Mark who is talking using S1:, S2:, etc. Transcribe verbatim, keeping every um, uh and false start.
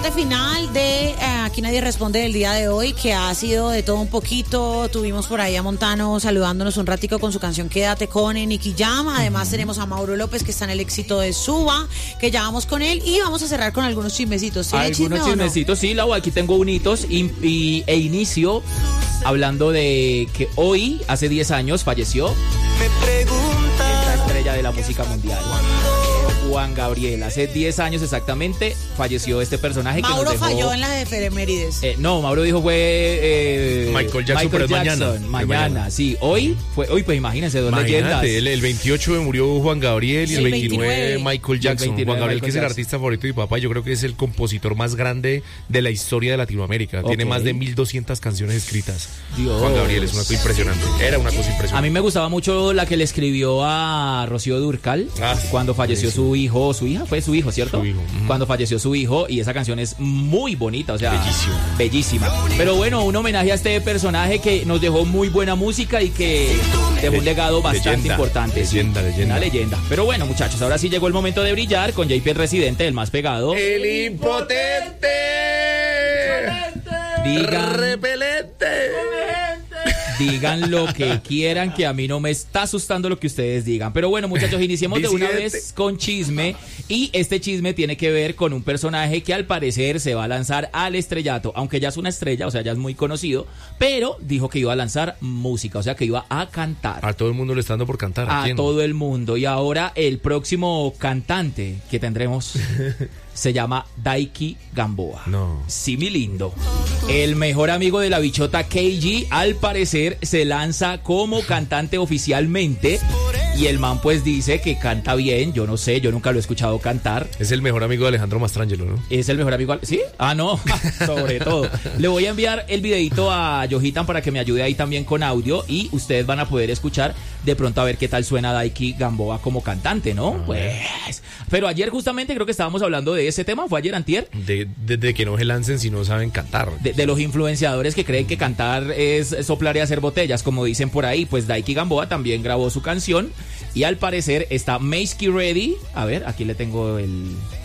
S1: parte final de eh, Aquí Nadie Responde del día de hoy, que ha sido de todo un poquito. Tuvimos por ahí a Montano saludándonos un ratico con su canción Quédate con Nicky Jam. Además, uh-huh. tenemos a Mauro López, que está en el éxito de Suba, que ya vamos con él. Y vamos a cerrar con algunos chismecitos. ¿Tiene
S2: Algunos
S1: chisme
S2: chismecitos,
S1: no?
S2: sí, Lau, aquí tengo un hitos y, y, e inicio hablando de que hoy, hace diez años, falleció esta estrella de la música mundial, Juan Gabriel. Hace diez años exactamente falleció este personaje.
S1: Mauro
S2: que nos dejó...
S1: falló en las efemérides.
S2: Eh, no, Mauro dijo fue eh,
S3: Michael Jackson, pero
S2: Michael
S3: es
S2: Jackson,
S3: mañana.
S2: mañana. Sí, hoy fue, hoy pues imagínense dos
S3: Imagínate,
S2: leyendas.
S3: El, el veintiocho murió Juan Gabriel y
S1: Sí,
S3: el veintinueve,
S1: veintinueve
S3: Michael Jackson.
S2: veintinueve
S3: Juan Gabriel,
S2: Michael
S3: que es el
S2: Jackson.
S3: artista favorito de mi papá, yo creo que es el compositor más grande de la historia de Latinoamérica.
S2: Okay.
S3: Tiene más de mil doscientas canciones escritas.
S2: Dios.
S3: Juan Gabriel es una cosa impresionante. Era una cosa impresionante.
S2: A mí me gustaba mucho la que le escribió a Rocío Dúrcal
S3: Ah,
S2: cuando falleció
S3: buenísimo.
S2: su hijo, su hija, fue su hijo, ¿cierto?
S3: Su hijo. Uh-huh.
S2: Cuando falleció su hijo, y esa canción es muy bonita, o sea,
S3: Bellísima.
S2: bellísima. Pero bueno, un homenaje a este personaje que nos dejó muy buena música y que dejó un legado bastante
S3: Leyenda,
S2: importante.
S3: leyenda,
S2: sí,
S3: leyenda.
S2: Una leyenda. Pero bueno, muchachos, ahora sí llegó el momento de brillar con J P el Residente, el más pegado.
S3: El impotente.
S2: Digan,
S3: Repelente.
S2: digan lo que quieran, que a mí no me está asustando lo que ustedes digan. Pero bueno, muchachos, iniciemos de una
S3: Disidente.
S2: vez con chisme. Y este chisme tiene que ver con un personaje que al parecer se va a lanzar al estrellato. Aunque ya es una estrella, o sea, ya es muy conocido. Pero dijo que iba a lanzar música, o sea, que iba a cantar.
S3: A todo el mundo le está dando por cantar. ¿A
S2: A
S3: quién?
S2: todo el mundo. Y ahora el próximo cantante que tendremos se llama Daiki Gamboa.
S3: No.
S2: Sí, mi lindo. El mejor amigo de la bichota K G, al parecer, se lanza como cantante oficialmente. Y el man pues dice que canta bien. Yo no sé, yo nunca lo he escuchado cantar.
S3: Es el mejor amigo de Alejandro Mastrangelo, ¿no?
S2: Es el mejor amigo. ¿Sí? Ah, no. Sobre todo. Le voy a enviar el videito a Yohitan para que me ayude ahí también con audio. Y ustedes van a poder escuchar de pronto a ver qué tal suena Daiki Gamboa como cantante, ¿no? Pues. Pero ayer justamente creo que estábamos hablando de ese tema. ¿Fue ayer, antier?
S3: De, de, de que no se lancen si no saben cantar.
S2: De, de los influenciadores que creen que cantar es soplar y hacer botellas, como dicen por ahí. Pues Daiki Gamboa también grabó su canción. Y al parecer está Maisky Ready. A ver, aquí le tengo el...